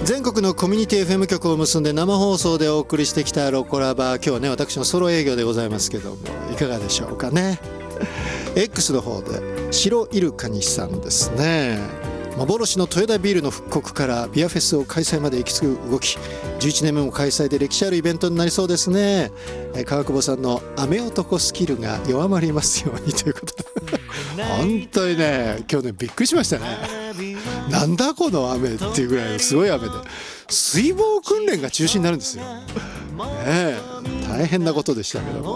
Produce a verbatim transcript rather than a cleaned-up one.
全国のコミュニティ エフエム 局を結んで生放送でお送りしてきたロコラバ、今日はね私のソロ営業でございますけども、いかがでしょうかね。 X の方で白イルカニさんですね。幻の豊田ビールの復刻からビアフェスを開催まで行き継ぐ動き、じゅういちねんめも開催で歴史あるイベントになりそうですね。川久保さんの雨男スキルが弱まりますようにということで本当にね今日ねびっくりしましたね。なんだこの雨っていうぐらいすごい雨で、水防訓練が中止になるんですよ、ね、え大変なことでしたけども、